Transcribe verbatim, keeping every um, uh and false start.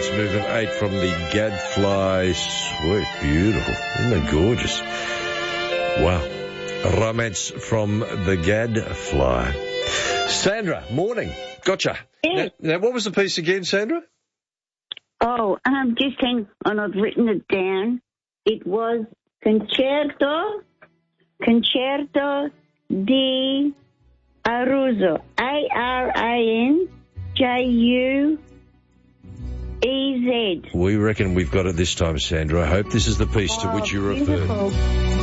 Romance Movement eight from the Gadfly Suite. Beautiful. Isn't that gorgeous? Wow. Romance from the Gadfly. Sandra, morning. Gotcha. Yes. Now, now, what was the piece again, Sandra? Oh, um, just hang on, I've written it down. It was Concerto, Concerto di Aruzo, A R A N J U E Z. We reckon we've got it this time, Sandra. I hope this is the piece to Oh, which you refer. beautiful.